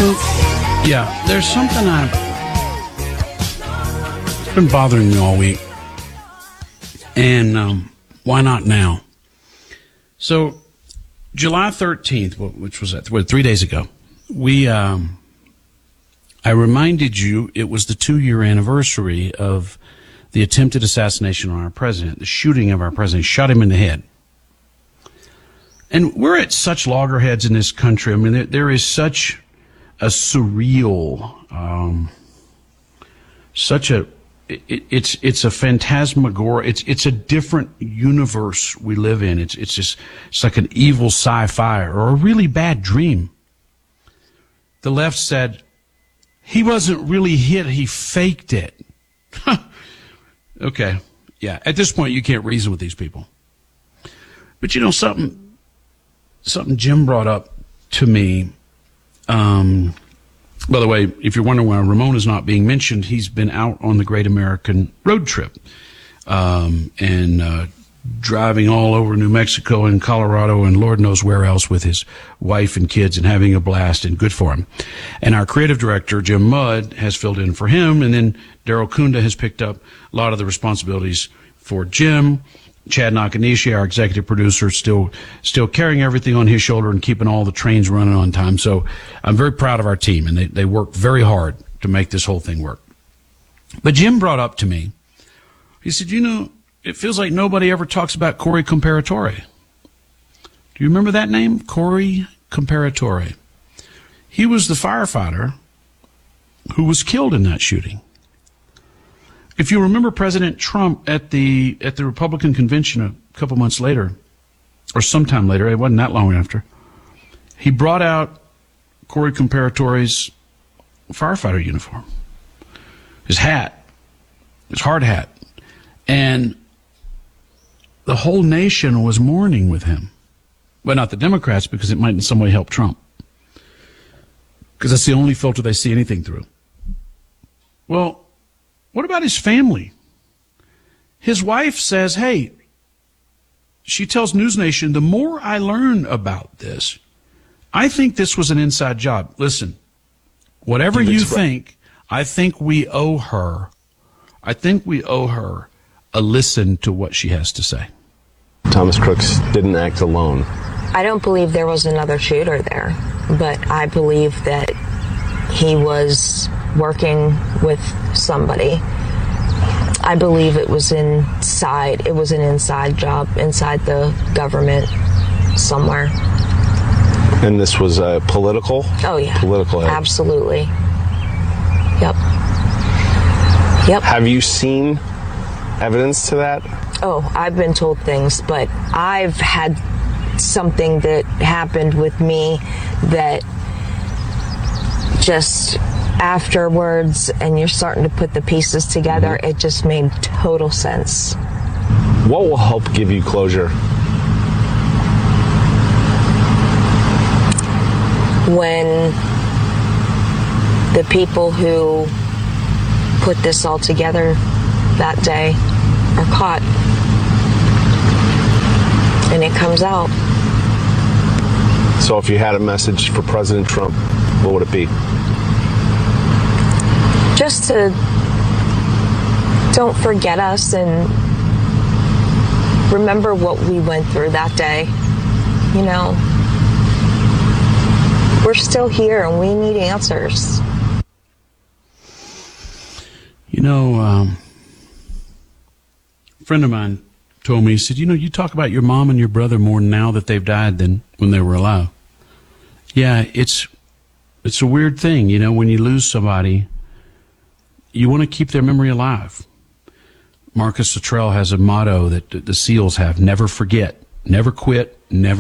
Yeah, there's something it's been bothering me all week. And why not now? So, July 13th, which was 3 days ago, I reminded you it was the 2-year anniversary of the attempted assassination on our president, the shooting of our president, shot him in the head. And we're at such loggerheads in this country. I mean, there is such a surreal, it's a phantasmagoria. It's a different universe we live in. It's like an evil sci-fi or a really bad dream. The left said, he wasn't really hit, he faked it. Okay. Yeah. At this point, you can't reason with these people. But you know, something Jim brought up to me. By the way, if you're wondering why Ramon is not being mentioned, he's been out on the Great American Road Trip, and driving all over New Mexico and Colorado and Lord knows where else with his wife and kids and having a blast, and good for him. And our creative director, Jim Mudd, has filled in for him, and then Daryl Kunda has picked up a lot of the responsibilities for Jim. Chad Nakanishi, our executive producer, still carrying everything on his shoulder and keeping all the trains running on time. So I'm very proud of our team, and they work very hard to make this whole thing work. But Jim brought up to me, he said, you know, it feels like nobody ever talks about Corey Comparatore. Do you remember that name? Corey Comparatore. He was the firefighter who was killed in that shooting. If you remember President Trump at the Republican convention a couple months later, or sometime later, it wasn't that long after, he brought out Corey Comparatore's firefighter uniform, his hat, his hard hat, and the whole nation was mourning with him. Well, not the Democrats, because it might in some way help Trump, because that's the only filter they see anything through. Well, what about his family? His wife says, hey, she tells News Nation, the more I learn about this, I think this was an inside job. Listen, whatever you think, I think we owe her a listen to what she has to say. Thomas Crooks didn't act alone. I don't believe there was another shooter there, but I believe that he was working with somebody. I believe it was an inside job inside the government somewhere. And this was political? Oh, yeah. Political. Absolutely. Yep. Have you seen evidence to that? Oh, I've been told things, but I've had something that happened with me that just afterwards, and you're starting to put the pieces together, it just made total sense. What will help give you closure? When the people who put this all together that day are caught and it comes out. So if you had a message for President Trump, what would it be? Just to don't forget us and remember what we went through that day. You know, we're still here and we need answers. You know, a friend of mine told me, he said, you know, you talk about your mom and your brother more now that they've died than when they were alive. Yeah, it's a weird thing, you know, when you lose somebody, you want to keep their memory alive. Marcus Luttrell has a motto that the SEALs have: never forget, never quit, never